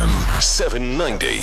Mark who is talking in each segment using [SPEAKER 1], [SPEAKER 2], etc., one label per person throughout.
[SPEAKER 1] AM 790.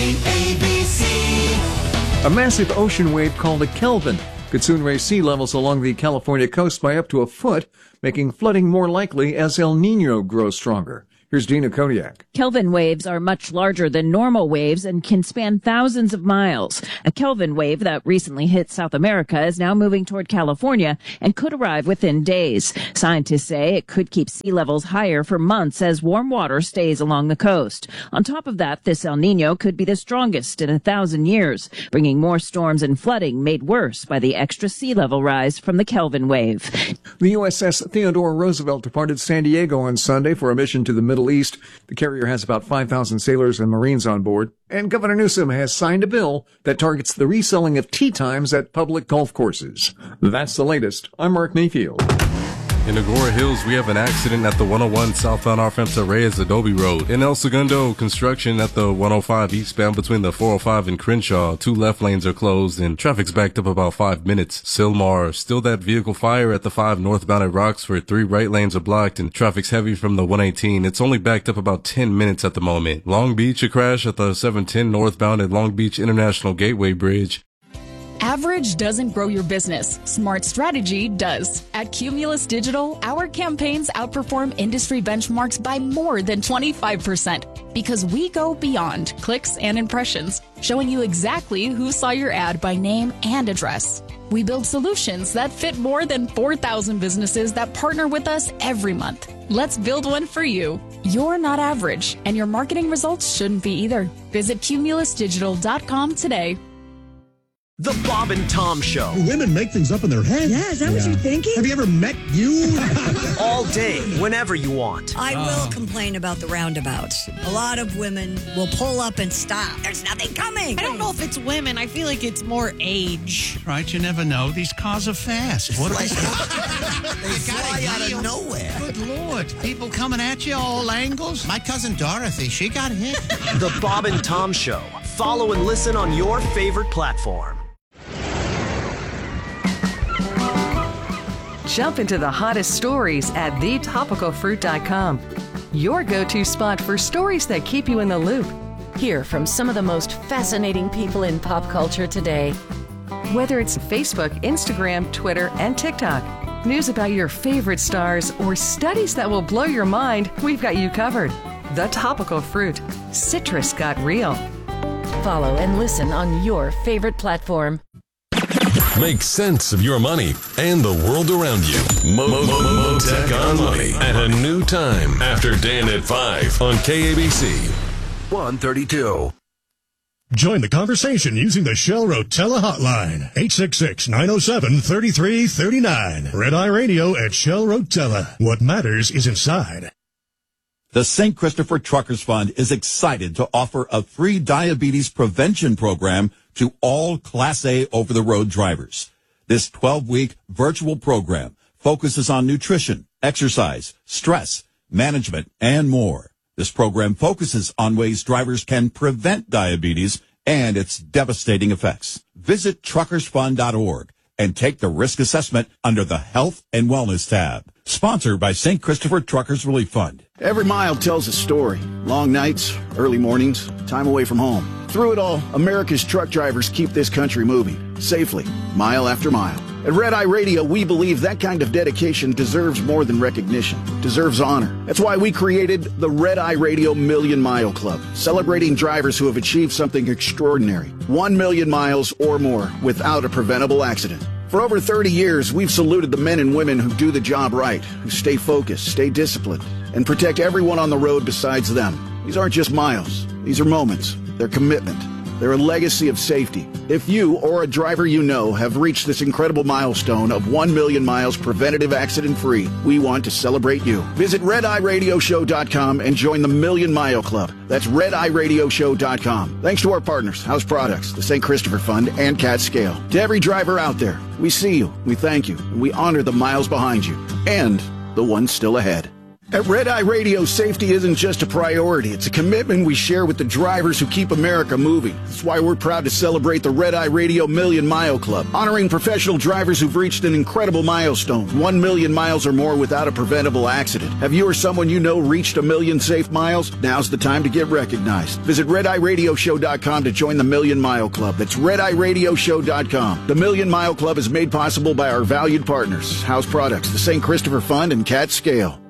[SPEAKER 2] KABC. A massive ocean wave called a Kelvin could soon raise sea levels along the California coast by up to a foot, making flooding more likely as El Nino grows stronger. Here's Dina Kodiak.
[SPEAKER 3] Kelvin waves are much larger than normal waves and can span thousands of miles. A Kelvin wave that recently hit South America is now moving toward California and could arrive within days. Scientists say it could keep sea levels higher for months as warm water stays along the coast. On top of that, this El Nino could be the strongest in 1,000 years, bringing more storms and flooding made worse by the extra sea level rise from the Kelvin wave.
[SPEAKER 2] The USS Theodore Roosevelt departed San Diego on Sunday for a mission to the Middle East. The carrier has about 5,000 sailors and Marines on board. And Governor Newsom has signed a bill that targets the reselling of tee times at public golf courses. That's the latest. I'm Mark Mayfield.
[SPEAKER 4] In Agoura Hills, we have an accident at the 101 southbound Arfemta Reyes Adobe Road. In El Segundo, construction at the 105 eastbound between the 405 and Crenshaw. 2 left lanes are closed and traffic's backed up about 5 minutes. Sylmar, still that vehicle fire at the 5 northbound at Roxford. 3 right lanes are blocked and traffic's heavy from the 118. It's only backed up about 10 minutes at the moment. Long Beach, a crash at the 710 northbound at Long Beach International Gateway Bridge.
[SPEAKER 5] Average doesn't grow your business. Smart strategy does. At Cumulus Digital, our campaigns outperform industry benchmarks by more than 25% because we go beyond clicks and impressions, showing you exactly who saw your ad by name and address. We build solutions that fit more than 4,000 businesses that partner with us every month. Let's build one for you. You're not average, and your marketing results shouldn't be either. Visit cumulusdigital.com today.
[SPEAKER 6] The Bob and Tom Show.
[SPEAKER 7] Women make things up in their head.
[SPEAKER 8] Yeah, is that what you're thinking?
[SPEAKER 7] Have you ever met you?
[SPEAKER 6] All day, whenever you want.
[SPEAKER 8] I will complain about the roundabouts. A lot of women will pull up and stop. There's nothing coming.
[SPEAKER 9] I don't know if it's women. I feel like it's more age.
[SPEAKER 7] Right, you never know. These cars are fast. What
[SPEAKER 10] They fly out of nowhere.
[SPEAKER 7] Good Lord. People coming at you all angles. My cousin Dorothy, she got hit.
[SPEAKER 6] The Bob and Tom Show. Follow and listen on your favorite platform.
[SPEAKER 11] Jump into the hottest stories at thetopicalfruit.com. Your go-to spot for stories that keep you in the loop.
[SPEAKER 12] Hear from some of the most fascinating people in pop culture today.
[SPEAKER 11] Whether it's Facebook, Instagram, Twitter, and TikTok, news about your favorite stars, or studies that will blow your mind, we've got you covered. The Topical Fruit. Citrus got real.
[SPEAKER 12] Follow and listen on your favorite platform.
[SPEAKER 1] Make sense of your money and the world around you. Motech on Money at a new time after Dan at 5 on KABC 132.
[SPEAKER 7] Join the conversation using the Shell Rotella hotline, 866-907-3339. Red Eye Radio at Shell Rotella. What matters is inside.
[SPEAKER 13] The St. Christopher Truckers Fund is excited to offer a free diabetes prevention program to all Class A over-the-road drivers. This 12-week virtual program focuses on nutrition, exercise, stress, management, and more. This program focuses on ways drivers can prevent diabetes and its devastating effects. Visit truckersfund.org and take the risk assessment under the Health and Wellness tab. Sponsored by St. Christopher Truckers Relief Fund.
[SPEAKER 14] Every mile tells a story. Long nights, early mornings, time away from home. Through it all, America's truck drivers keep this country moving, safely, mile after mile. At Red Eye Radio, we believe that kind of dedication deserves more than recognition, deserves honor. That's why we created the Red Eye Radio Million Mile Club, celebrating drivers who have achieved something extraordinary. 1 million miles or more without a preventable accident. For over 30 years, we've saluted the men and women who do the job right, who stay focused, stay disciplined, and protect everyone on the road besides them. These aren't just miles. These are moments. They're commitment. They're a legacy of safety. If you or a driver you know have reached this incredible milestone of 1 million miles preventative accident-free, we want to celebrate you. Visit RedEyeRadioShow.com and join the Million Mile Club. That's RedEyeRadioShow.com. Thanks to our partners, House Products, the St. Christopher Fund, and Cat Scale. To every driver out there, we see you, we thank you, and we honor the miles behind you and the ones still ahead. At Red Eye Radio, safety isn't just a priority. It's a commitment we share with the drivers who keep America moving. That's why we're proud to celebrate the Red Eye Radio Million Mile Club, honoring professional drivers who've reached an incredible milestone, 1 million miles or more without a preventable accident. Have you or someone you know reached 1 million safe miles? Now's the time to get recognized. Visit RedEyeRadioShow.com to join the Million Mile Club. That's RedEyeRadioShow.com. The Million Mile Club is made possible by our valued partners, House Products, the St. Christopher Fund, and Cat Scale.